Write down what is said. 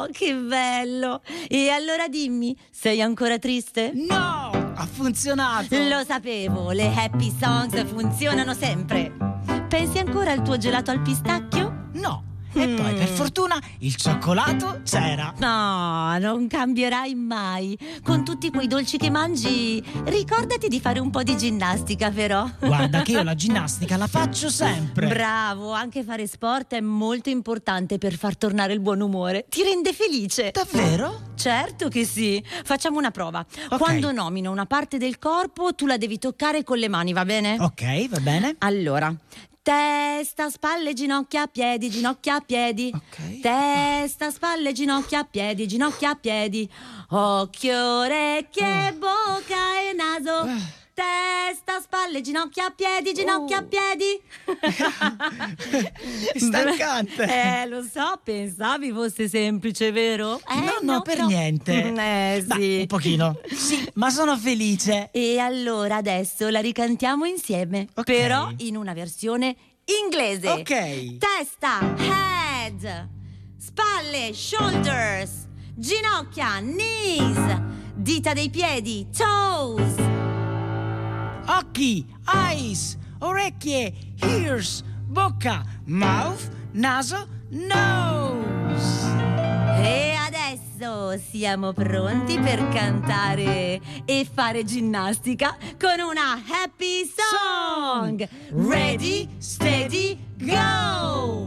che bello! E allora dimmi, sei ancora triste? No, ha funzionato. Lo sapevo, le happy songs funzionano sempre. Pensi ancora al tuo gelato al pistacchio? No. E poi per fortuna il cioccolato c'era. No, non cambierai mai. Con tutti quei dolci che mangi, ricordati di fare un po' di ginnastica però. Guarda che io la ginnastica la faccio sempre. Bravo, anche fare sport è molto importante per far tornare il buon umore. Ti rende felice. Davvero? Certo che sì. Facciamo una prova. Ok. Quando nomino una parte del corpo, tu la devi toccare con le mani, va bene? Ok, va bene. Allora, testa, spalle, ginocchia, piedi, ginocchia, piedi. Ok. Testa, spalle, ginocchia, piedi. Occhio, orecchie, bocca e naso. Testa, spalle, ginocchia, piedi. È stancante. Lo so, pensavi fosse semplice, vero? No, per niente. Sì. Un pochino. Sì, ma sono felice. E allora adesso la ricantiamo insieme, Ok. però in una versione inglese. Ok. Testa, head. Spalle, shoulders. Ginocchia, knees. Dita dei piedi, toes. Occhi, eyes, orecchie, ears, bocca, mouth, naso, nose. E adesso siamo pronti per cantare e fare ginnastica con una happy song. Ready, steady, go!